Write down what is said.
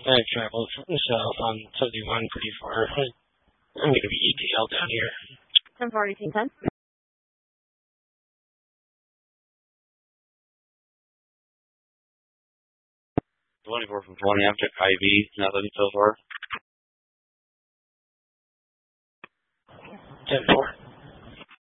I traveled from the south on 71 pretty far. I'm going to be ETL down here. 10:42, 10. 24 from 20, I've checked IV, nothing so far. 10-4.